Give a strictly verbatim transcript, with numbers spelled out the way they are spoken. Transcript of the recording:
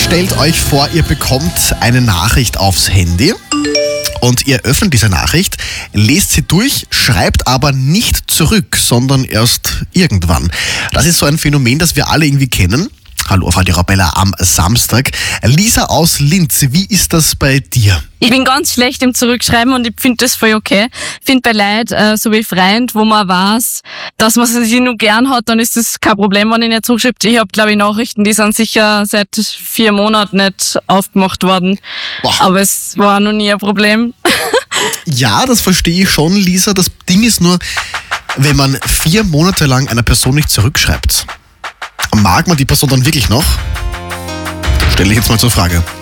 Stellt euch vor, ihr bekommt eine Nachricht aufs Handy und ihr öffnet diese Nachricht, lest sie durch, schreibt aber nicht zurück, sondern erst irgendwann. Das ist so ein Phänomen, das wir alle irgendwie kennen. Hallo auf Radio Arabella am Samstag. Lisa aus Linz, wie ist das bei dir? Ich bin ganz schlecht im Zurückschreiben und ich finde das voll okay. Ich finde bei Leuten, äh, so wie Freund, wo man weiß, dass man sie nur gern hat, dann ist das kein Problem, wenn ich nicht zurückschreibe. Ich habe, glaube ich, Nachrichten, die sind sicher seit vier Monaten nicht aufgemacht worden. Boah. Aber es war noch nie ein Problem. Ja, das verstehe ich schon, Lisa. Das Ding ist nur, wenn man vier Monate lang einer Person nicht zurückschreibt, mag man die Person dann wirklich noch? Stelle ich jetzt mal zur Frage.